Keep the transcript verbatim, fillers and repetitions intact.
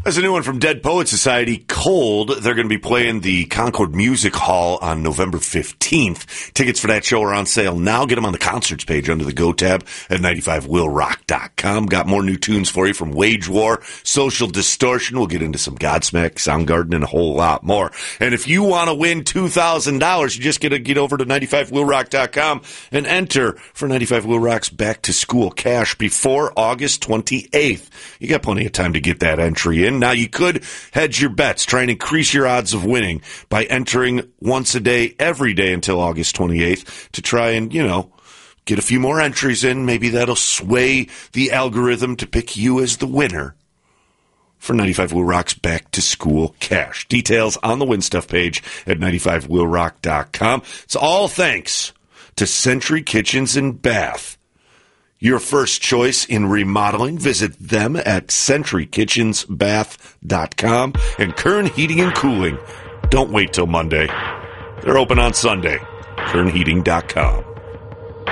There's a new one from Dead Poet Society, Cold. They're going to be playing the Concord Music Hall on November fifteenth. Tickets for that show are on sale now. Get them on the concerts page under the Go tab at ninety-five will rock dot com. Got more new tunes for you from Wage War, Social Distortion. We'll get into some Godsmack, Soundgarden, and a whole lot more. And if you want to win two thousand dollars, you just got to get over to ninety-five will rock dot com and enter for ninety-five Will Rock's Back to School Cash before August twenty-eighth. You got plenty of time to get that entry in. Now, you could hedge your bets, try and increase your odds of winning by entering once a day, every day until August twenty-eighth to try and, you know, get a few more entries in. Maybe that'll sway the algorithm to pick you as the winner for ninety-five Will Rock's Back to School Cash. Details on the Win Stuff page at ninety-five will rock dot com. It's all thanks to Century Kitchens and Bath. Your first choice in remodeling. Visit them at century kitchens bath dot com. And Kern Heating and Cooling. Don't wait till Monday. They're open on Sunday. kern heating dot com.